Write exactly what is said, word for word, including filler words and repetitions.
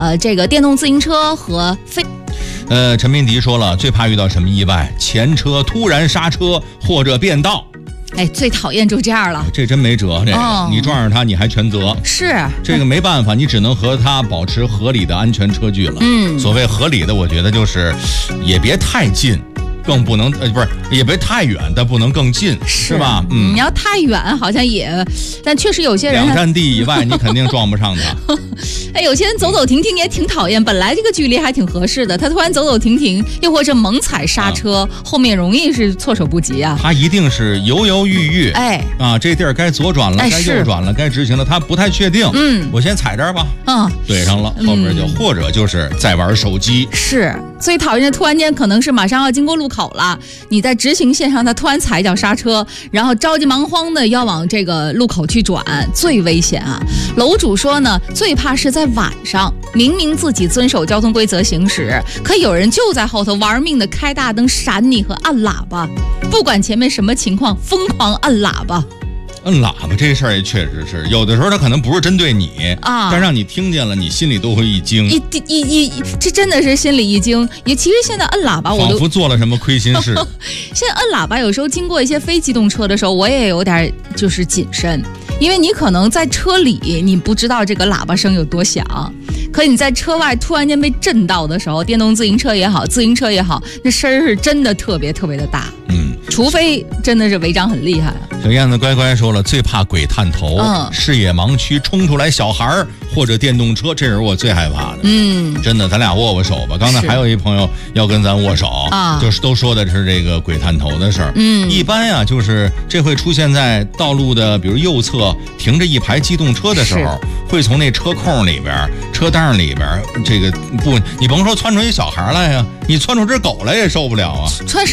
呃，这个电动自行车和非。 呃，陈明迪说了，最怕遇到什么意外？前车突然刹车或者变道。 哎，最讨厌就这样了， 这真没辙。这个、哦、你撞上他，你还全责。 是这个没办法，你只能和他保持合理的安全车距了。 嗯， 所谓合理的，我觉得就是也别太近。更不能呃不是也别太远，但不能更近，是, 是吧？ 嗯，你要太远好像也，但确实有些人两站地以外，你肯定撞不上他。 哎，有些人走走停停也挺讨厌，本来这个距离还挺合适的，他突然走走停停，又或者猛踩刹车，啊、后面容易是措手不及啊。 他一定是犹犹豫豫， 哎啊，这地儿该左转了， 哎、 该右转了，该直行了，他不太确定。 嗯， 我先踩这儿吧。 嗯， 对上了，后边就、嗯、或者就是在玩手机。 是最讨厌的，突然间可能是马上要经过路口了。你在直行线上，他突然踩一脚刹车，然后着急忙慌的要往这个路口去转，最危险啊！楼主说呢，最怕是在晚上，明明自己遵守交通规则行驶，可有人就在后头玩命的开大灯闪你和按喇叭，不管前面什么情况，疯狂按喇叭。 摁喇叭这事儿也确实是，有的时候他可能不是针对你啊， 但让你听见了，你心里都会一惊， 一一一，这真的是心里一惊。也其实现在摁喇叭，我都仿佛做了什么亏心事。 现在摁喇叭，有时候经过一些非机动车的时候，我也有点就是谨慎，因为你可能在车里你不知道这个喇叭声有多响，可你在车外突然间被震到的时候，电动自行车也好，自行车也好，那声儿是真的特别特别的大。 嗯， 除非真的是违章很厉害。 小燕子乖乖说了，最怕鬼探头， 嗯、 视野盲区冲出来小孩或者电动车，这是我最害怕的。 嗯， 真的，咱俩握握手吧。刚才还有一朋友要跟咱握手啊， 就是都说的是这个鬼探头的事儿。 嗯， 一般呀、啊，就是这会出现在道路的比如右侧停着一排机动车的时候，会从那车空里边、车档里边，这个不，你甭说窜出一小孩来呀，你窜出只狗来也受不了啊。 窜